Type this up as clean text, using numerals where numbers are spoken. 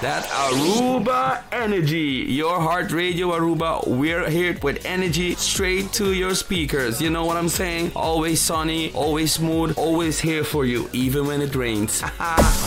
That's Aruba Energy, your heart radio Aruba. We're here with energy straight to your speakers. You know what I'm saying? Always sunny, always smooth, always here for you, even when it rains.